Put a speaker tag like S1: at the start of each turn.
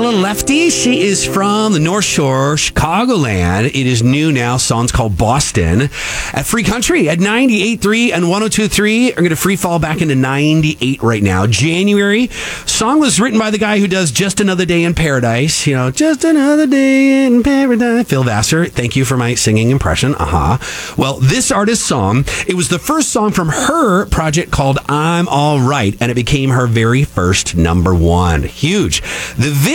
S1: Lefty. She is from the North Shore, Chicagoland. It is new now. Song's called Boston at Free Country at 98.3 and 102.3. I'm going to free fall back into 98 right now. January. Song was written by the guy who does Just Another Day in Paradise. You know, Just Another Day in Paradise. Phil Vassar. Thank you for my singing impression. Well, this artist's song, it was the first song from her project called I'm All Right, and it became her very first number one. Huge. The